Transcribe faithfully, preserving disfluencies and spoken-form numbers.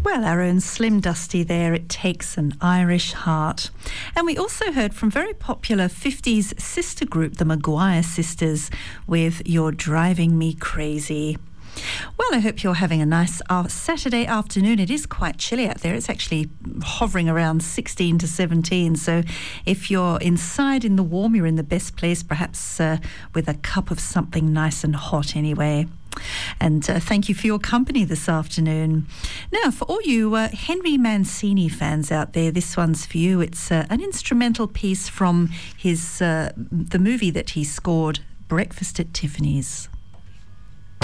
Well, our own Slim Dusty there, It Takes an Irish Heart. And we also heard from very popular fifties sister group, the Maguire Sisters, with You're Driving Me Crazy. Well, I hope you're having a nice uh, Saturday afternoon. It is quite chilly out there. It's actually hovering around sixteen to seventeen. So if you're inside in the warm, you're in the best place, perhaps uh, with a cup of something nice and hot anyway. And uh, thank you for your company this afternoon. Now, for all you uh, Henry Mancini fans out there, this one's for you. It's uh, an instrumental piece from his uh, the movie that he scored, Breakfast at Tiffany's.